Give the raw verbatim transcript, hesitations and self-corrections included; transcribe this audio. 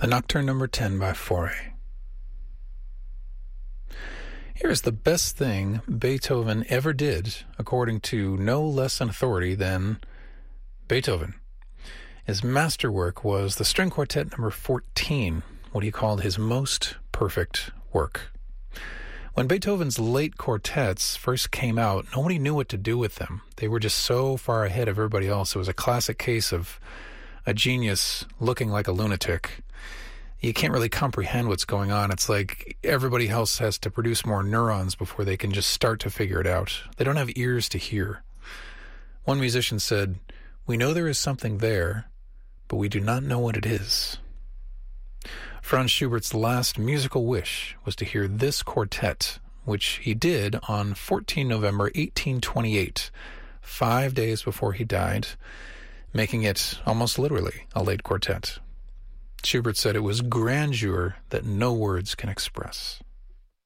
The Nocturne number ten by Fauré. Here is the best thing Beethoven ever did, according to no less an authority than Beethoven. His masterwork was the String Quartet number fourteen, what he called his most perfect work. When Beethoven's late quartets first came out, nobody knew what to do with them. They were just so far ahead of everybody else. It was a classic case of a genius looking like a lunatic. You can't really comprehend what's going on. It's like everybody else has to produce more neurons before they can just start to figure it out. They don't have ears to hear. One musician said, "We know there is something there, but we do not know what it is." Franz Schubert's last musical wish was to hear this quartet, which he did on the fourteenth of November, eighteen twenty-eight, five days before he died, making it almost literally a late quartet. Schubert said it was grandeur that no words can express.